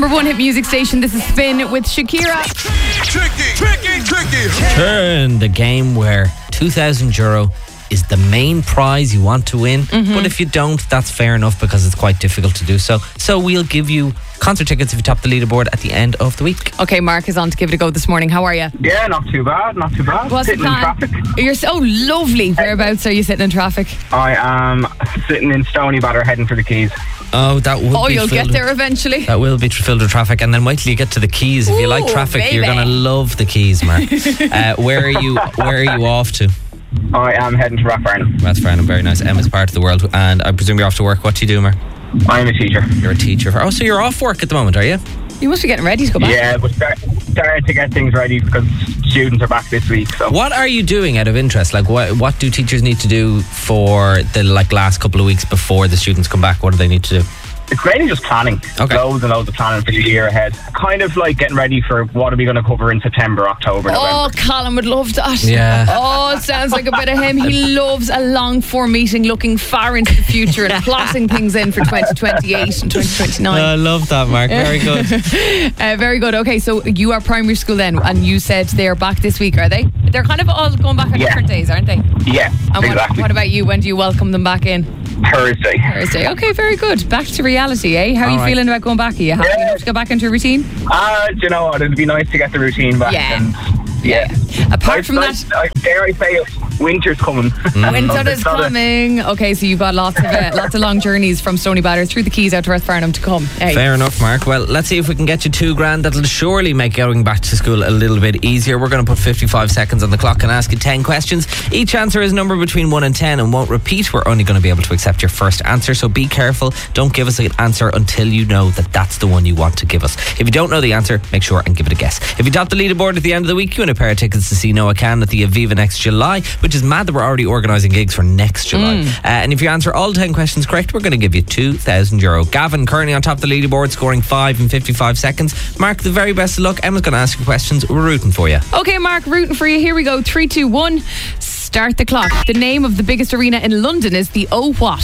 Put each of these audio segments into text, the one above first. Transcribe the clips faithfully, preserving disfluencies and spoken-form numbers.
Number one hit music station. This is Spin with Shakira. Tricky, tricky, tricky. Turn the game where two thousand euro is the main prize you want to win. Mm-hmm. But if you don't, that's fair enough because it's quite difficult to do so. So we'll give you concert tickets if you top the leaderboard at the end of the week. Okay, Mark is on to give it a go this morning. How are you? Yeah, not too bad, not too bad. What's sitting the in plan? traffic. You're so lovely. Whereabouts are you sitting in traffic? I am sitting in Stony Batter heading for the Keys. Oh, that will Oh, be you'll filled get there eventually. That will be filled with traffic, and then wait till you get to the Keys. If you like Ooh, traffic, baby. you're going to love the Keys, Mark. uh, where are you? Where are you off to? I am heading to Rathfarnham. Rathfarnham, very nice. Emma's part of the world, and I presume you're off to work. What do you do, Mark? I'm a teacher. You're a teacher. Oh, so you're off work at the moment, are you? You must be getting ready to go back. Yeah, but start, starting to get things ready because students are back this week. So what are you doing out of interest? Like, what what do teachers need to do for the like last couple of weeks before the students come back? What do they need to do? it's mainly just planning. Okay. Loads and loads of planning for the year ahead. Kind of like getting ready for what are we going to cover in September, October, November. Oh, Colin would love that. Yeah. Oh, it sounds like a bit of him. He loves a long form meeting, looking far into the future and plotting things in for twenty twenty-eight and twenty twenty-nine. I love that, Mark. Very good. uh, very good. Okay, so you are primary school then, and you said they're back this week, are they? They're kind of all going back on Yeah. different days, aren't they? Yeah, And exactly. what, what about you? When do you welcome them back in? Thursday. Thursday. Okay, very good. Back to reality, eh? How are All you right. feeling about going back? Are you happy Yeah. enough to go back into a routine? Ah, do you know what? It'd be nice to get the routine back. Yeah. And, yeah. Apart Nice- from nice- that, I dare I say it, winter's coming. winter It's is not a- coming. Okay, so you've got lots of uh, lots of long journeys from Stony Batter through the Keys out to Rathfarnham to come. Hey. Fair enough, Mark. Well, let's see if we can get you two grand. That'll surely make going back to school a little bit easier. We're going to put fifty-five seconds on the clock and ask you ten questions. Each answer is a number between one and ten and won't repeat. We're only going to be able to accept your first answer, so be careful. Don't give us an answer until you know that that's the one you want to give us. If you don't know the answer, make sure and give it a guess. If you top the leaderboard at the end of the week, you win a pair of tickets to see Noah Khan at the Aviva next July, which is mad that we're already organising gigs for next July. Mm. Uh, and if you answer all ten questions correct, we're going to give you two thousand euro. Gavin currently on top of the leaderboard, scoring five in fifty-five seconds. Mark, the very best of luck. Emma's going to ask you questions. We're rooting for you. Okay, Mark, rooting for you. Here we go. Three, two, one. Start the clock. The name of the biggest arena in London is the O what?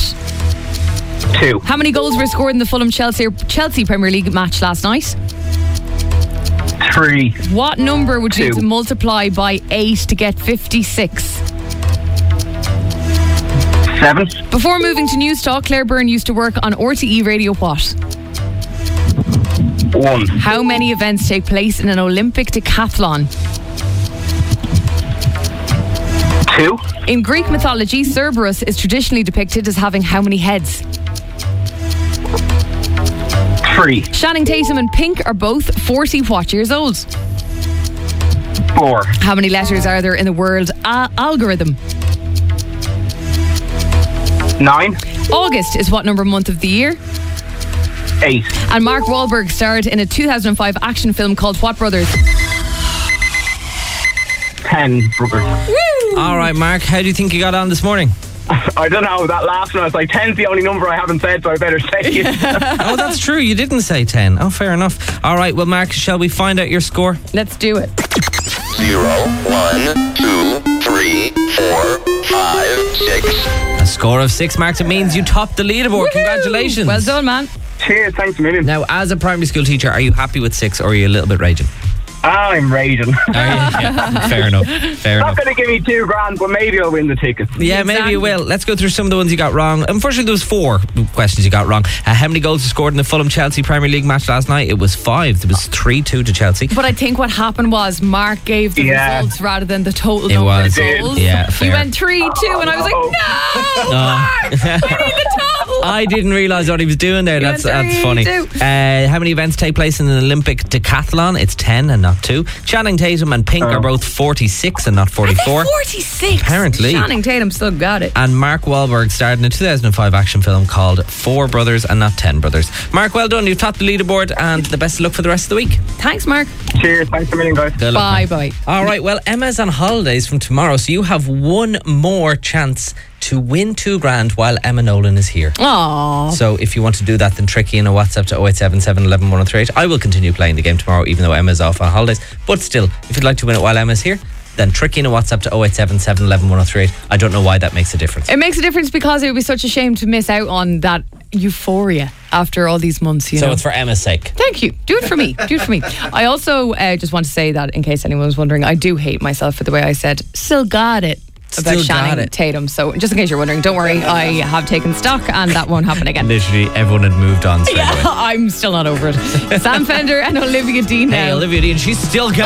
Two. How many goals were scored in the Fulham Chelsea Chelsea Premier League match last night? Three. What number would you Two. need to multiply by eight to get fifty-six? Seven. Before moving to Newstalk, Claire Byrne used to work on R T E Radio what? One. How many events take place in an Olympic decathlon? Two. In Greek mythology, Cerberus is traditionally depicted as having how many heads? Three. Channing Tatum and Pink are both forty what years old? Four. How many letters are there in the word a- algorithm? Nine. August is what number month of the year? Eight. And Mark Wahlberg starred in a two thousand five action film called What Brothers? Ten. Brothers. All right, Mark, how do you think you got on this morning? I don't know, that last one, I was like, ten's the only number I haven't said, so I better say it. Oh, that's true. You didn't say ten. Oh, fair enough. All right, well, Mark, shall we find out your score? Let's do it. Zero, one, two, three, four, five, six. A score of six, Mark. It means you topped the leaderboard. Woohoo! Congratulations. Well done, man. Cheers, thanks a million. Now, as a primary school teacher, are you happy with six or are you a little bit raging? I'm raging. Are you? Yeah, fair enough. Fair Not enough. going to give me two grand, but maybe I'll win the tickets. Yeah, maybe Exactly. you will. Let's go through some of the ones you got wrong. Unfortunately, there was four questions you got wrong. Uh, how many goals were scored in the Fulham Chelsea Premier League match last night? It was five. It was three two to Chelsea. But I think what happened was Mark gave the Yeah. results rather than the total It number was. of goals. Yeah, He fair. went three two, and I was like, no, Mark, we need the total. I didn't realise what he was doing there. You That's went that's funny. three, two. Uh, how many events take place in an Olympic decathlon? It's ten and not two. Channing Tatum and Pink are both forty-six and not forty-four. forty-six. Apparently. Channing Tatum still got it. And Mark Wahlberg starred in a two thousand five action film called Four Brothers and not Ten Brothers. Mark, well done. You've topped the leaderboard and the best of luck for the rest of the week. Thanks, Mark. Cheers, thanks a million, guys. Good luck, Bye, Mark. bye. All right, well, Emma's on holidays from tomorrow, so you have one more chance to win two grand while Emma Nolan is here. Aww. So if you want to do that, then tricky in a WhatsApp to oh eight seven seven, one one, one oh three eight. I will continue playing the game tomorrow, even though Emma's off on holidays. But still, if you'd like to win it while Emma's here, then tricky in a WhatsApp to oh eight seven seven, one one, one oh three eight. I don't know why that makes a difference. It makes a difference because it would be such a shame to miss out on that euphoria. after all these months, you So know. it's for Emma's sake. Thank you. Do it for me. Do it for me. I also uh, just want to say that, in case anyone was wondering, I do hate myself for the way I said, still got it. About Still got Channing it. Tatum. So just in case you're wondering, don't worry, I have taken stock and that won't happen again. Literally, everyone had moved on straight Yeah, away. I'm still not over it. Sam Fender and Olivia Dean now. Hey, Olivia Dean, she's still got